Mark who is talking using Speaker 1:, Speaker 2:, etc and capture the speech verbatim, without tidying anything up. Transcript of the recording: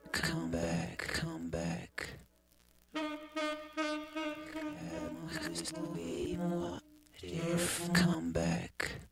Speaker 1: Come back, come back. Eh, ma questo qui, ma